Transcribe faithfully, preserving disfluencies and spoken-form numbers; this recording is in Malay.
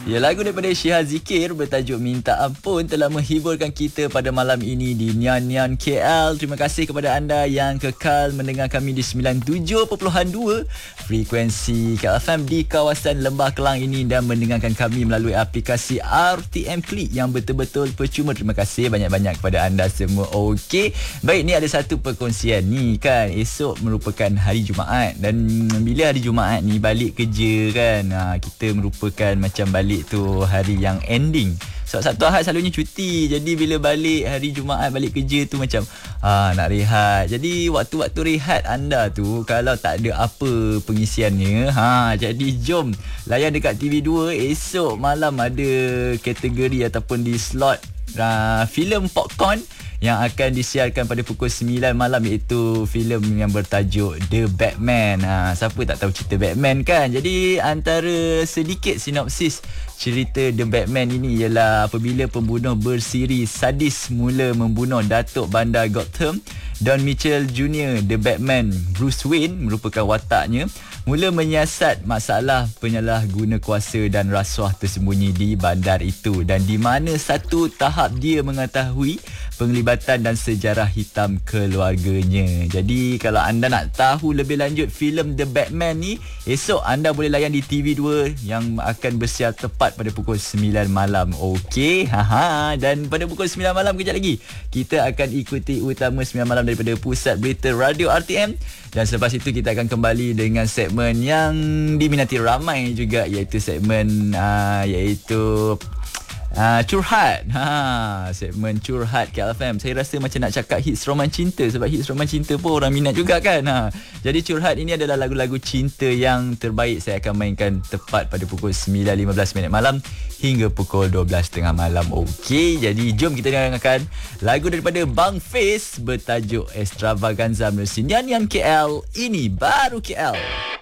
Ya, lagu daripada Syihah Zikir bertajuk Minta Ampun telah menghiburkan kita pada malam ini di Nian Nian K L. Terima kasih kepada anda yang kekal mendengar kami di sembilan puluh tujuh perpuluhan dua frekuensi K L F M di kawasan Lembah Kelang ini dan mendengarkan kami melalui aplikasi R T M Click yang betul-betul percuma. Terima kasih banyak-banyak kepada anda semua. Okey, baik, ni ada satu perkongsian ni kan. Esok merupakan hari Jumaat dan bila hari Jumaat ni balik kerja kan, ha, kita merupakan macam balik tu hari yang ending. Sebab Sabtu Ahad selalunya cuti. Jadi bila balik hari Jumaat balik kerja tu macam ah nak rehat. Jadi waktu-waktu rehat anda tu kalau tak ada apa pengisiannya, ha jadi jom layan dekat T V dua. Esok malam ada kategori ataupun di slot uh, filem popcorn yang akan disiarkan pada pukul sembilan malam, iaitu filem yang bertajuk The Batman. Ha, siapa tak tahu cerita Batman kan? Jadi antara sedikit sinopsis cerita The Batman ini ialah apabila pembunuh bersiri sadis mula membunuh Datuk Bandar Gotham, Don Mitchell Junior The Batman Bruce Wayne merupakan wataknya, mula menyiasat masalah penyalahguna kuasa dan rasuah tersembunyi di bandar itu, dan di mana satu tahap dia mengetahui penglibatan dan sejarah hitam keluarganya. Jadi kalau anda nak tahu lebih lanjut filem The Batman ni, esok anda boleh layan di T V dua yang akan bersiar tepat pada pukul sembilan malam. Okey, haha. Dan pada pukul sembilan malam kejap lagi kita akan ikuti utama sembilan malam daripada Pusat Berita Radio R T M, dan selepas itu kita akan kembali dengan segmen yang diminati ramai juga, iaitu segmen uh, iaitu Uh, curhat. Ha, segmen curhat K L F M. Saya rasa macam nak cakap hits roman cinta, sebab hits roman cinta pun orang minat juga kan. Ha. Jadi curhat ini adalah lagu-lagu cinta yang terbaik. Saya akan mainkan tepat pada pukul sembilan lima belas minit malam hingga pukul dua belas tiga puluh malam. Okey, jadi jom kita dengarkan lagu daripada Bang Face bertajuk Extravaganza melalui Nian Nian K L. Ini baru K L.